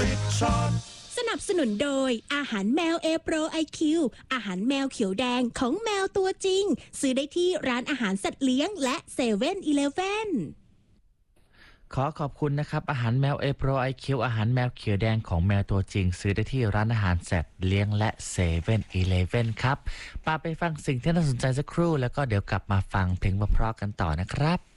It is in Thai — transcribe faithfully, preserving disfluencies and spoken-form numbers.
ติดช็อตสนับสนุนโดยอาหารแมวเอโปรไอคิวอาหารแมวเขียวแดงของแมวตัวจริงซื้อได้ที่ร้านอาหารสัตว์เลี้ยงและเซเว่นอีเลฟเว่นขอขอบคุณนะครับอาหารแมวเอโปรไอคิวอาหารแมวเขียวแดงของแมวตัวจริงซื้อได้ที่ร้านอาหารสัตว์เลี้ยงและเซเว่นอีเลฟเว่นครับป้าไปฟังสิ่งที่น่าสนใจสักครู่แล้วก็เดี๋ยวกลับมาฟังเพลงเพราะๆกันต่อนะครับ